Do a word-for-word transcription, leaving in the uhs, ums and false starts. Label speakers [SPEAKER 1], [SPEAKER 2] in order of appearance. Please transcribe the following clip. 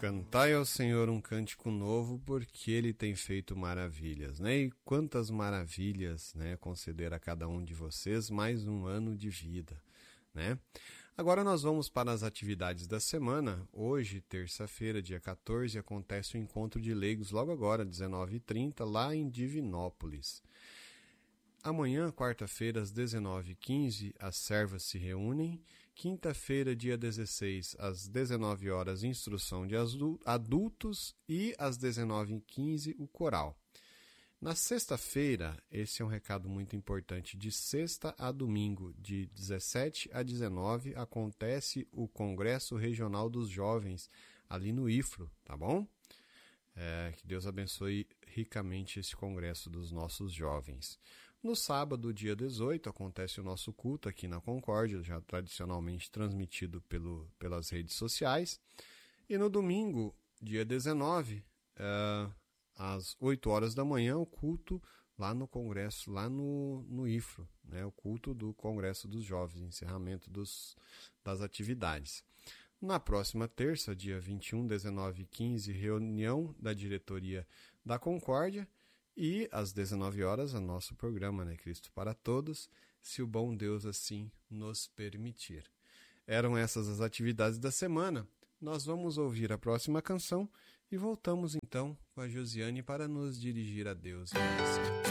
[SPEAKER 1] Cantai ao Senhor um cântico novo, porque Ele tem feito maravilhas, né? E quantas maravilhas, né? Conceder a cada um de vocês mais um ano de vida, né? Agora nós vamos para as atividades da semana. Hoje, terça-feira, dia quatorze, acontece o encontro de leigos, logo agora, dezenove e trinta, lá em Divinópolis. Amanhã, quarta-feira, às dezenove e quinze, as servas se reúnem. Quinta-feira, dia dezesseis, às dezenove horas, instrução de adultos. E às dezenove e quinze, o coral. Na sexta-feira, esse é um recado muito importante, de sexta a domingo, de dezessete a dezenove, acontece o Congresso Regional dos Jovens, ali no I F R O, tá bom? É, que Deus abençoe ricamente esse congresso dos nossos jovens. No sábado, dia dezoito, acontece o nosso culto aqui na Concórdia, já tradicionalmente transmitido pelo, pelas redes sociais. E no domingo, dia dezenove, é, às oito horas da manhã, o culto lá no congresso, lá no, no I F R O, né, o culto do Congresso dos Jovens, encerramento dos, das atividades. Na próxima terça, dia vinte e um, dezenove e quinze, reunião da diretoria da Concórdia e às dezenove horas, o nosso programa, né, Cristo para Todos, se o bom Deus assim nos permitir. Eram essas as atividades da semana. Nós vamos ouvir a próxima canção e voltamos então com a Josiane para nos dirigir a Deus.